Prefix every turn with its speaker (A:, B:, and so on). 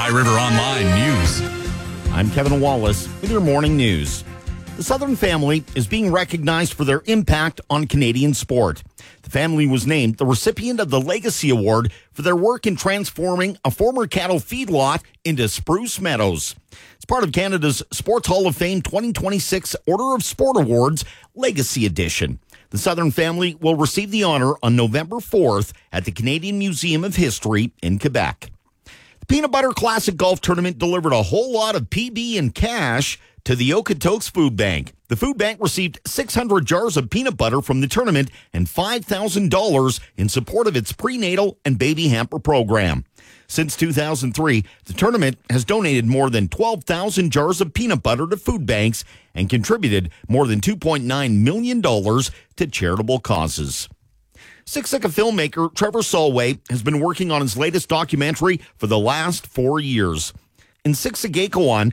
A: Ojai River Online News.
B: I'm Kevin Wallace with your morning news. The Southern family is being recognized for their impact on Canadian sport. The family was named the recipient of the Legacy Award for their work in transforming a former cattle feedlot into Spruce Meadows. It's part of Canada's Sports Hall of Fame 2026 Order of Sport Awards Legacy Edition. The Southern family will receive the honor on November 4th at the Canadian Museum of History in Quebec. The Peanut Butter Classic Golf Tournament delivered a whole lot of PB and cash to the Okotoks Food Bank. The food bank received 600 jars of peanut butter from the tournament and $5,000 in support of its prenatal and baby hamper program. Since 2003, the tournament has donated more than 12,000 jars of peanut butter to food banks and contributed more than $2.9 million to charitable causes. Siksika filmmaker Trevor Solway has been working on his latest documentary for the last 4 years. In Siksikawan,